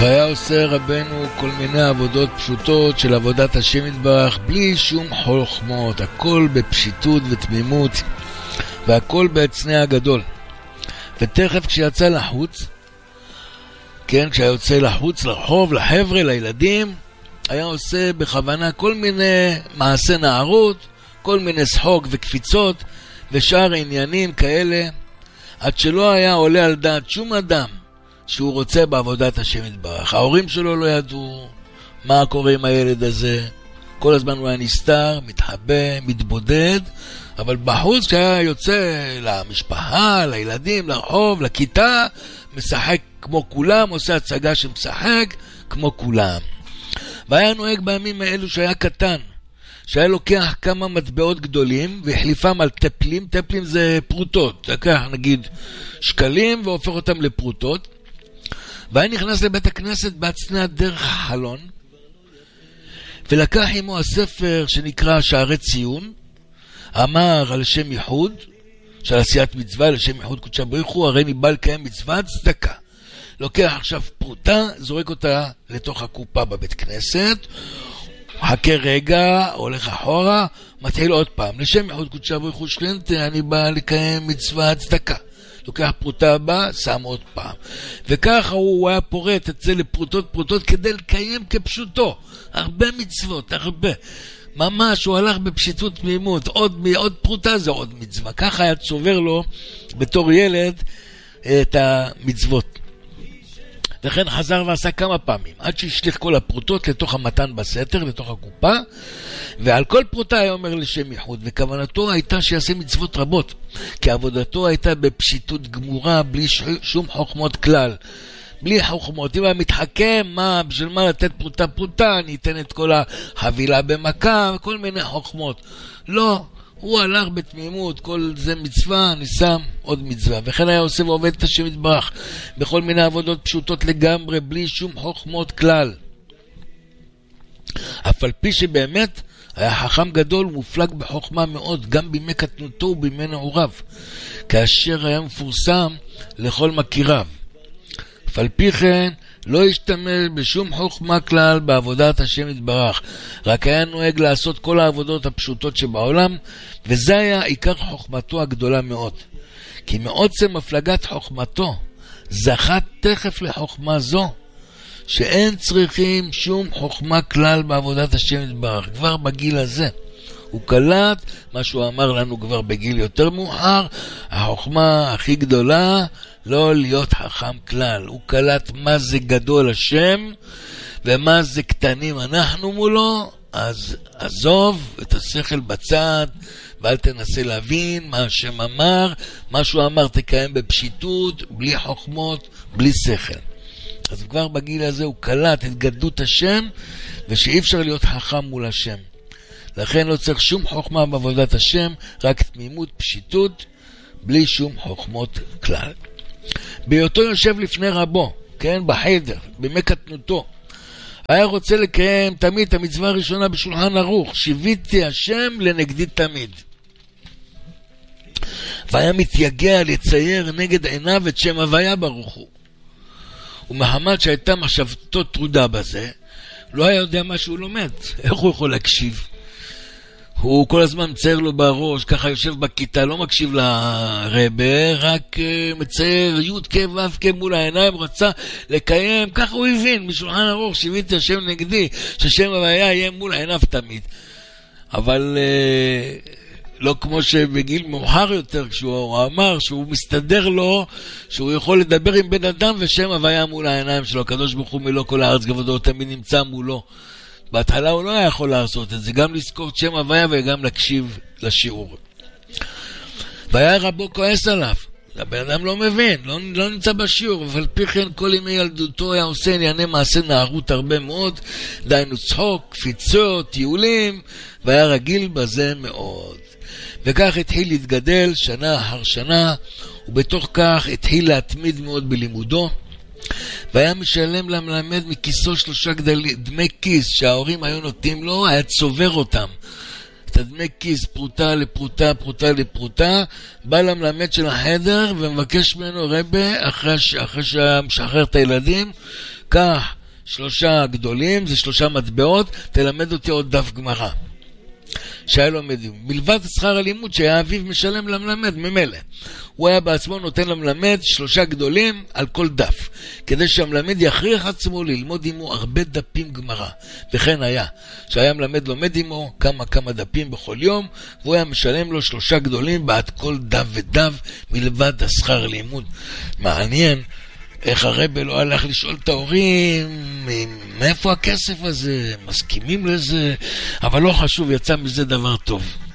והיה עושה רבנו כל מיני עבודות פשוטות של עבודת השם יתברך, בלי שום חוכמות, הכל בפשיטות ותמימות, והכל בהצנע הגדול. ותכף כשיצא לחוץ, כן, כשיוצא לחוץ, לרחוב, לחבר'ה, לילדים, היה עושה בכוונה כל מיני מעשה נערות, כל מיני שחוק וקפיצות ושאר עניינים כאלה, עד שלא היה עולה על דעת שום אדם שהוא רוצה בעבודת השם יתברך. ההורים שלו לא ידעו מה קורה עם הילד הזה, כל הזמן הוא היה נסתר, מתחבא, מתבודד, אבל בחוץ שהיה יוצא למשפחה, לילדים, לרחוב, לכיתה, משחק כמו כולם, עושה הצגה שמשחק כמו כולם. והיה נוהג בימים האלו שהיה קטן, שהיה לוקח כמה מטבעות גדולים והחליפם על טפלים. טפלים זה פרוטות, לקח נגיד שקלים והופך אותם לפרוטות, והיה נכנס לבית הכנסת בהצנע דרך החלון, ולקח עמו הספר שנקרא שערי ציון, אמר על שם ייחוד של עשיית מצווה, לשם ייחוד קודשה ברוך הוא, הרי ניבא לקיים מצוות צדקה. לוקח עכשיו פרוטה, זורק אותה לתוך הקופה בבית כנסת, חכה רגע, הולך אחורה, מתחיל עוד פעם, לשם ייחוד קודשה ברוך הוא שכינתי, אני בא לקיים מצוות צדקה. לוקח פרוטה הבאה, שם עוד פעם. וככה הוא היה פורט את זה לפרוטות פרוטות כדי לקיים כפשוטו. הרבה מצוות, הרבה. ממש הוא הלך בפשיטות תמימות, עוד פרוטה זה עוד מצווה. ככה היה צובר לו בתור ילד את המצוות. לכן חזר ועשה כמה פעמים, עד שהשליך כל הפרוטות לתוך המתן בסתר, לתוך הקופה, ועל כל פרוטה היה אומר לשם ייחוד, וכוונתו הייתה שיעשה מצוות רבות, כי עבודתו הייתה בפשיטות גמורה, בלי שום חוכמות כלל. בלי חוכמות, אם היה מתחכם, בשביל מה לתת פרוטה, אני אתן את כל החבילה במכה, כל מיני חוכמות. לא, הוא הלך בתמימות, כל זה מצווה, אני שם עוד מצווה. וכן היה עושה ועובד את השם יתברך, בכל מיני עבודות פשוטות לגמרי, בלי שום חוכמות כלל. אף על פי שבאמת היה חכם גדול ומופלג בחוכמה מאוד, גם בימי קטנותו ובימי נעוריו, כאשר היה מפורסם לכל מכיריו. אף על פי כן לא השתמש בשום חוכמה כלל בעבודת השם יתברך, רק היה נוהג לעשות כל העבודות הפשוטות שבעולם, וזה היה עיקר חוכמתו הגדולה מאוד. כי מעוצם הפלגת חוכמתו זכה תכף לחוכמה זו, שאין צריכים שום חוכמה כלל בעבודת השם יתברך. כבר בגיל הזה הוא קלט מה שהוא אמר לנו כבר בגיל יותר מאוחר, החוכמה הכי גדולה לא להיות חכם כלל. הוא קלט מה זה גדול השם ומה זה קטנים אנחנו מולו. אז עזוב את השכל בצד ואל תנסה להבין מה השם אמר. מה שהוא אמר תקיים בפשיטות, בלי חוכמות, בלי שכל. אז כבר בגיל הזה הוא קלט את גדלות השם, ושאי אפשר להיות חכם מול השם. לכן לא צריך שום חוכמה בעבודת השם, רק תמימות, פשיטות, בלי שום חוכמות כלל. בהיותו יושב לפני רבו, כן, בחדר, בימי קטנותו, היה רוצה לקיים תמיד את המצווה הראשונה בשולחן ערוך, שיוויתי השם לנגדי תמיד. והיה מתייגע לצייר נגד עיניו את שם הוויה ברוך הוא. ומחמד שהייתה מחשבתו טרודה בזה, לא היה יודע מה שהוא לומד. איך הוא יכול להקשיב? הוא כל הזמן מצייר לו בראש, ככה יושב בכיתה, לא מקשיב לרבה, רק מצייר י' כ' ו' כ' מול העיניים, רצה לקיים, ככה הוא הבין, משולחן ערוך, שיוויתי השם נגדי, ששם הוויה יהיה מול העיניו תמיד. אבל לא כמו שבגיל מאוחר יותר, כשהוא אמר שהוא מסתדר לו, שהוא יכול לדבר עם בן אדם ושם הוויה מול העיניים שלו, הקדוש ברוך הוא מלוא כל הארץ כבודו תמיד נמצא מולו. בהתחלה הוא לא היה יכול לעשות את זה, גם לזכור את שם הוויה וגם להקשיב לשיעור. והיה רבו כועס עליו, הבן אדם לא מבין, לא נמצא בשיעור, אבל פי כן כל ימי ילדותו היה עושה ענייני מעשה נערות הרבה מאוד, דיינו צחוק, קפיצות, טיולים, והיה רגיל בזה מאוד. וכך התחיל להתגדל שנה אחר שנה, ובתוך כך התחיל להתמיד מאוד בלימודו, והיה משלם למלמד מכיסו 3 דמי כיס שההורים היו נותנים לו, היה צובר אותם. את הדמי כיס, פרוטה לפרוטה, פרוטה לפרוטה, בא למלמד של החדר ומבקש ממנו רבה, אחרי שמשחרר את הילדים, קח 3 גדולים, זה 3 מטבעות, תלמד אותי עוד דף גמרא. שהיה לו מדיום. מלבד שכר הלימוד שהיה אביו משלם למלמד ממילא. הוא היה בעצמו נותן למלמד 3 גדולים על כל דף, כדי שהמלמד יכריח עצמו ללמוד עמו הרבה דפים גמרא. וכן היה, שהיה מלמד לומד עמו כמה דפים בכל יום, והוא היה משלם לו 3 גדולים בעד כל דף ודף, מלבד השכר לימוד. מעניין איך הרב לא הלך לשאול את ההורים מאיפה הכסף הזה, מסכימים לזה, אבל לא חשוב, יצא מזה דבר טוב.